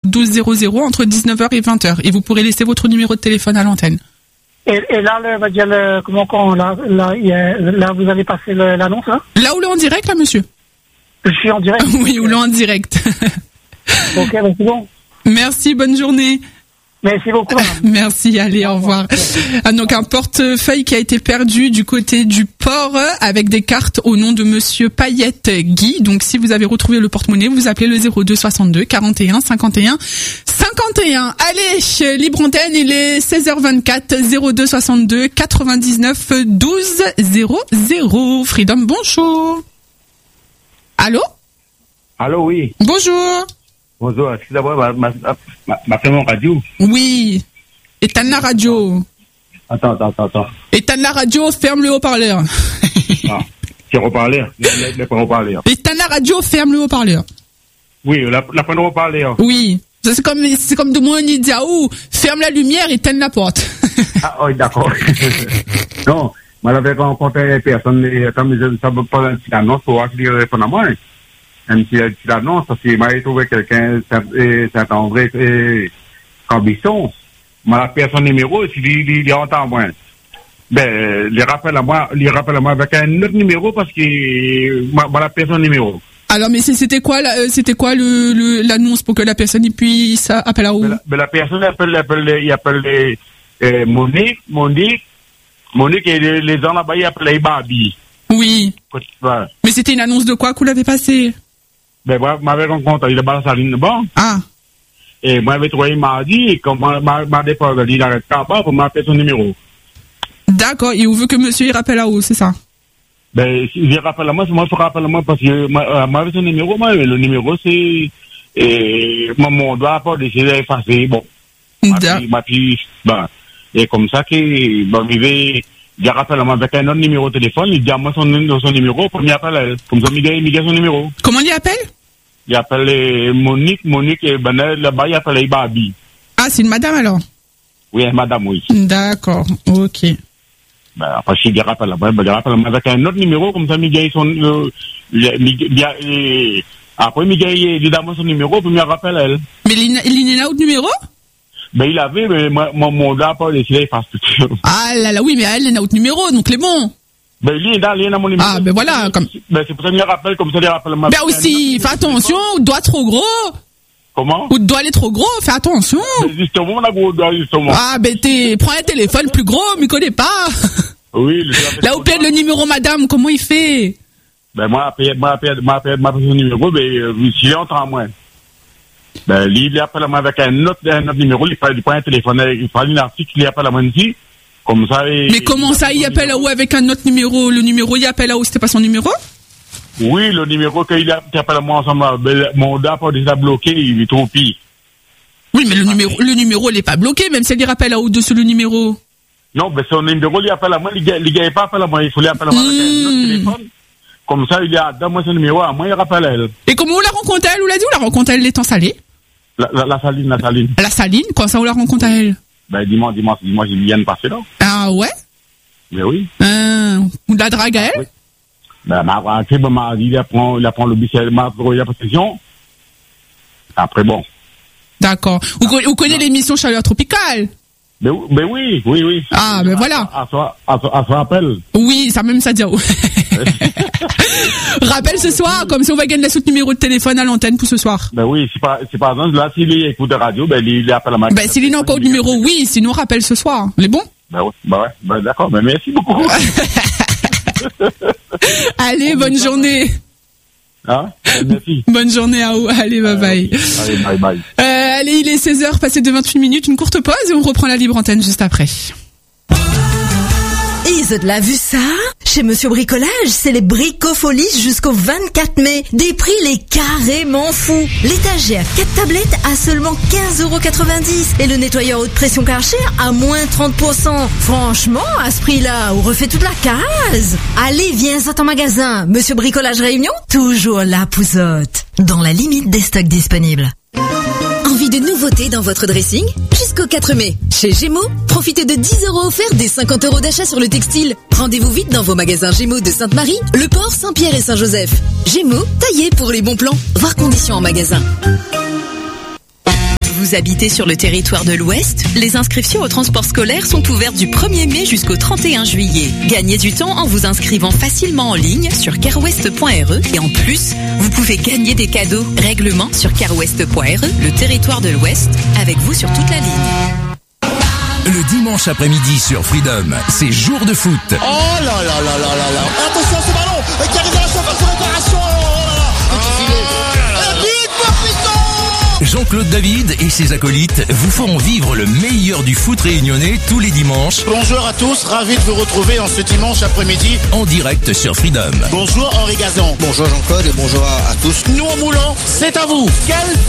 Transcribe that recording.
12 00 entre 19h et 20h. Et vous pourrez laisser votre numéro de téléphone à l'antenne. Et là, là, vous allez passer l'annonce, hein? Là où l'est en direct, là, monsieur? Je suis en direct. Oui, où l'est en direct. Ok, c'est bon. Merci, bonne journée. Merci beaucoup. Merci, allez, au revoir. Ah, donc un portefeuille qui a été perdu du côté du port avec des cartes au nom de monsieur Payette Guy. Donc si vous avez retrouvé le porte-monnaie, vous appelez le 02 62 41 51 51. Allez, libre antenne, il est 16h24, 02 62 99 12 00. Freedom, bonjour. Allô? Allô, oui. Bonjour. Bonjour, excusez-moi, ma mon radio. Oui. Éteins la radio. Attends. Éteins la radio, ferme le haut-parleur. Ah, c'est haut-parleur, le haut-parleur. Éteins la radio, ferme le haut-parleur. Oui, la haut-parleur. Oui. C'est comme de moi, on dit, ferme la lumière, éteins la porte. Ah, oui, d'accord. Non, moi, j'avais rencontré des personnes, comme je ne savais pas un petit annonce pour voir si ils répondent à moi. Un petit annonce, parce qu'il m'a trouvé quelqu'un, Saint-André et Cambisson. La personne numéro, il entend moins. Ben, il rappelle à moi avec un autre numéro parce que, la personne numéro. Alors, mais c'était quoi l'annonce pour que la personne puisse appeler à où? Ben, la personne il appelle Monique, et les gens là-bas, ils appellent Babi. Oui. Ouais. Mais c'était une annonce de quoi que vous l'avez passée? Ben, moi, m'avais rencontré, il est dans la saline, bon. Ah. Et moi, j'avais trouvé mardi, et comme m'a déposé, il arrête pas pour m'appeler son numéro. D'accord, et on veut que monsieur, il rappelle à où, c'est ça? Ben, il rappelle à moi, je rappelle à moi, parce que, moi, son numéro, le numéro, c'est, mon doigt, pas d'essayer d'effacer, bon. Ma fille, ben, et comme ça, il rappelle à moi avec un autre numéro de téléphone, il dit à moi son numéro, pour m'y appeler. Comme ça, il dit son numéro. Comment il appelle? Il appelle Monique, et là-bas, il appelle Babi. Ah, c'est une madame alors? Oui, madame, oui. D'accord, ok. Ben, après, si il rappelle à moi, avec un autre numéro, comme ça, il dit après, il dit à moi son numéro, pour m'y appeler elle. Mais il n'a autre numéro? Ben, il avait, mais mon doigt, pas décidé, il fasse tout. Ah là là, oui, mais elle n'a autre numéro, donc les bons. Ben, il est dans mon numéro. Ah, ben voilà, comme. Ben, c'est pour ça qu'il rappelle, comme ça, il rappelle ma. Ben aussi, fais attention, le doigt trop gros. Comment? Ou le doigt est trop gros, fais attention. Ben, justement, on a gros doigt, justement. Ah, ben prends un téléphone plus gros, m'y connais pas. Oui, là où perd le numéro, madame, comment il fait? Ben, moi, son numéro, ben, s'il entre en moi. Ben, il appelle à moi avec un autre numéro, il prend un téléphone, il prend un article, il appelle à moi ici. Comme ça, mais comment ça, il appelle à où avec un autre numéro? Le numéro, il appelle à où? C'était pas son numéro? Oui, le numéro qu'il appelle à moi ensemble, mon doigt pas déjà bloqué, il est trop pire. Oui, mais le numéro, il est pas bloqué, même s'il rappelle à où dessus le numéro. Non, ben, son numéro, il appelle à moi, il gagne pas appelle à moi, il faut l'appeler à moi avec un autre téléphone. Comme ça, il a, donne-moi son numéro, à moi, il rappelle à elle. Et comment on la rencontre à elle? Ou l'a dit, on la rencontre à elle, l'étang salé? La saline. La saline? Quand ça, on la rencontre à elle? Ben, dimanche, il vient de passer là. Ah ouais? Ben oui. Ou de la drague à elle? Oui. Ben, il apprend le bus, la possession. Après, bon. D'accord. Vous connaissez l'émission Chaleur Tropicale? Ben oui. Ah, ben voilà. À son rappel. Oui, ça même ça dit. Rappelle ce soir, comme si on va gagner le numéro de téléphone à l'antenne pour ce soir. Ben oui, c'est par exemple, là, s'il écoute de radio, ben, il appelle à ma. Ben, s'il n'a pas de numéro, oui, sinon rappelle ce soir. Les bons? Ben oui, ben d'accord, ben merci beaucoup. Allez, bonne journée. Hein? Merci. Bonne journée à vous. Allez, bye bye. Allez, bye. Allez, il est 16h, passé de 28 minutes, une courte pause et on reprend la libre antenne juste après. Ils ont de la vu ça? Chez Monsieur Bricolage, c'est les bricofolies jusqu'au 24 mai. Des prix les carrément fous. L'étagère 4 tablettes à seulement 15,90 € et le nettoyeur haute pression Karcher à moins 30%. Franchement, à ce prix-là, on refait toute la case. Allez, viens à ton magasin. Monsieur Bricolage Réunion, toujours la pouzotte. Dans la limite des stocks disponibles. Envie de nouveautés dans votre dressing? Jusqu'au 4 mai, chez Gémeaux, profitez de 10 € offerts des 50 € d'achat sur le textile. Rendez-vous vite dans vos magasins Gémeaux de Sainte-Marie, Le Port, Saint-Pierre et Saint-Joseph. Gémeaux, taillés pour les bons plans. Voir conditions en magasin. Vous habitez sur le territoire de l'Ouest? Les inscriptions au transport scolaire sont ouvertes du 1er mai jusqu'au 31 juillet. Gagnez du temps en vous inscrivant facilement en ligne sur carwest.re et en plus, vous pouvez gagner des cadeaux. Règlement sur carwest.re, le territoire de l'Ouest, avec vous sur toute la ligne. Le dimanche après-midi sur Freedom, c'est jour de foot. Oh là là là là là là. Attention à ce ballon qui arrive à la surface de réparation. Jean-Claude David et ses acolytes vous feront vivre le meilleur du foot réunionnais tous les dimanches. Bonjour à tous, ravi de vous retrouver en ce dimanche après-midi. En direct sur Freedom. Bonjour Henri Gazan. Bonjour Jean-Claude et bonjour à tous. Nous en moulant, c'est à vous. Quel